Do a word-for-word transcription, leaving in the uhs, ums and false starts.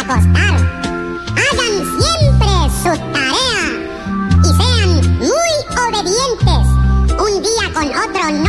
acostar. Hagan siempre su tarea y sean muy obedientes. Un día con otro no